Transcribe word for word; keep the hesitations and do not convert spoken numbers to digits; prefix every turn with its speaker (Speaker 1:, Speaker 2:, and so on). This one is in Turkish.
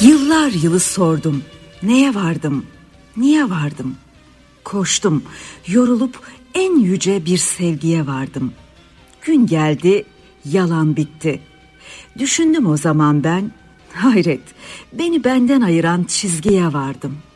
Speaker 1: Yıllar yılı sordum, neye vardım, niye vardım? Koştum, yorulup en yüce bir sevgiye vardım. Gün geldi, yalan bitti. Düşündüm o zaman ben, hayret, beni benden ayıran çizgiye vardım.